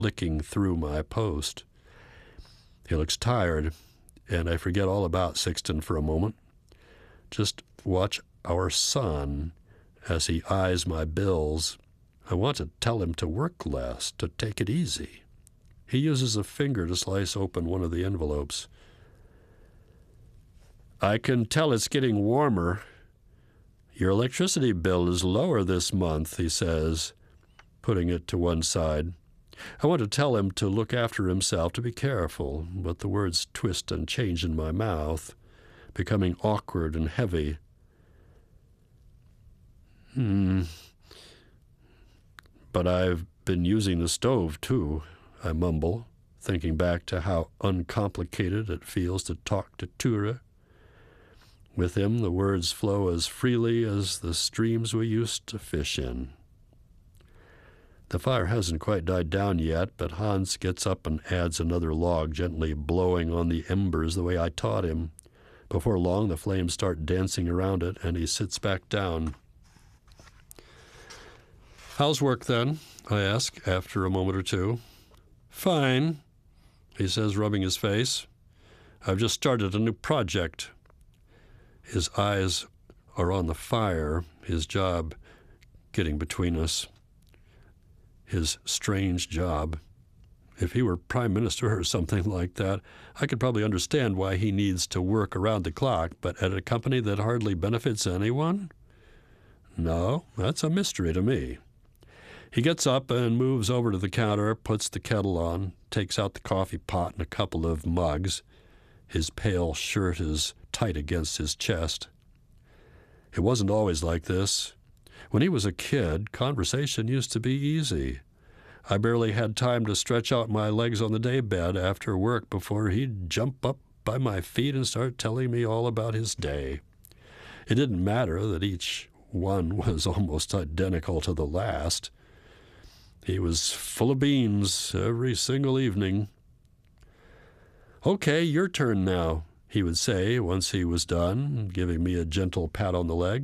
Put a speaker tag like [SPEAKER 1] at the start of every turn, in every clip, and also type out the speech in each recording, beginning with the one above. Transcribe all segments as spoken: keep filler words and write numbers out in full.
[SPEAKER 1] flicking through my post. He looks tired, and I forget all about Sixten for a moment. Just watch our son as he eyes my bills. I want to tell him to work less, to take it easy. He uses a finger to slice open one of the envelopes. I can tell it's getting warmer. Your electricity bill is lower this month, he says, putting it to one side. I want to tell him to look after himself, to be careful, but the words twist and change in my mouth, becoming awkward and heavy. Hmm. But I've been using the stove, too, I mumble, thinking back to how uncomplicated it feels to talk to Ture. With him, the words flow as freely as the streams we used to fish in. The fire hasn't quite died down yet, but Hans gets up and adds another log, gently blowing on the embers the way I taught him. Before long, the flames start dancing around it, and he sits back down. How's work, then? I ask, after a moment or two. Fine, he says, rubbing his face. I've just started a new project. His eyes are on the fire, his job getting between us. His strange job. If he were prime minister or something like that, I could probably understand why he needs to work around the clock, but at a company that hardly benefits anyone? No, that's a mystery to me. He gets up and moves over to the counter, puts the kettle on, takes out the coffee pot and a couple of mugs. His pale shirt is tight against his chest. It wasn't always like this. When he was a kid, conversation used to be easy. I barely had time to stretch out my legs on the daybed after work before he'd jump up by my feet and start telling me all about his day. It didn't matter that each one was almost identical to the last. He was full of beans every single evening. Okay, your turn now, he would say once he was done, giving me a gentle pat on the leg.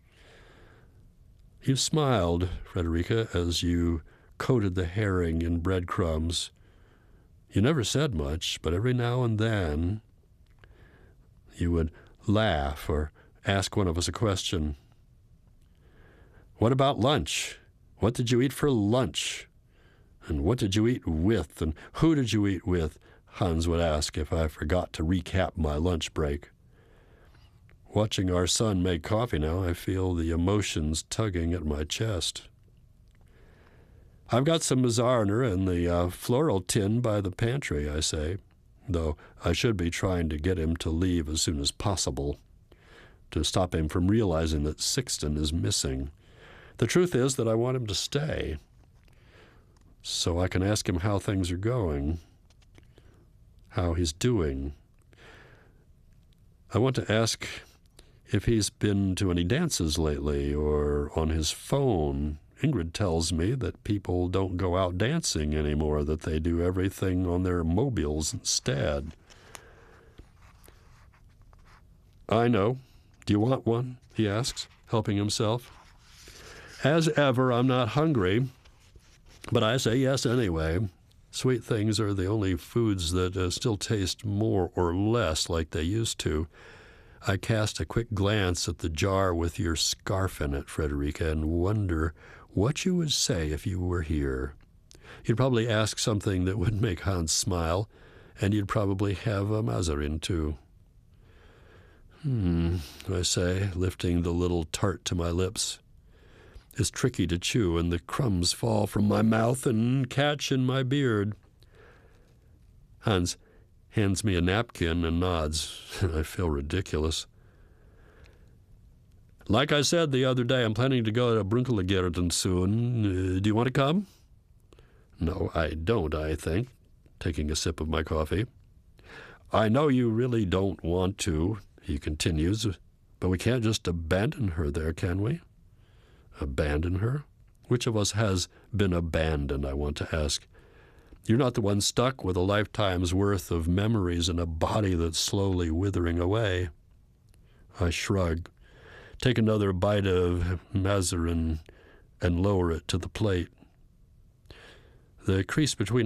[SPEAKER 1] You smiled, Frederica, as you coated the herring in breadcrumbs. You never said much, but every now and then you would laugh or ask one of us a question. What about lunch? What did you eat for lunch? And what did you eat with? And who did you eat with? Hans would ask if I forgot to recap my lunch break. Watching our son make coffee now, I feel the emotions tugging at my chest. I've got some Mazarner in the uh, floral tin by the pantry, I say, though I should be trying to get him to leave as soon as possible, to stop him from realizing that Sixten is missing. The truth is that I want him to stay, so I can ask him how things are going, how he's doing. I want to ask if he's been to any dances lately or on his phone. Ingrid tells me that people don't go out dancing anymore, that they do everything on their mobiles instead. I know. Do you want one? He asks, helping himself. As ever, I'm not hungry, but I say yes anyway. Sweet things are the only foods that uh, still taste more or less like they used to. I cast a quick glance at the jar with your scarf in it, Frederica, and wonder what you would say if you were here. You'd probably ask something that would make Hans smile, and you'd probably have a Mazarin, too. Hmm, I say, lifting the little tart to my lips. It's tricky to chew, and the crumbs fall from my mouth and catch in my beard. Hans hands me a napkin and nods, and I feel ridiculous. Like I said the other day, I'm planning to go to Brunkelegärten soon. Uh, do you want to come? No, I don't, I think, taking a sip of my coffee. I know you really don't want to, he continues, but we can't just abandon her there, can we? Abandon her? Which of us has been abandoned, I want to ask. You're not the one stuck with a lifetime's worth of memories in a body that's slowly withering away. I shrug, take another bite of Mazarin, and lower it to the plate. The crease between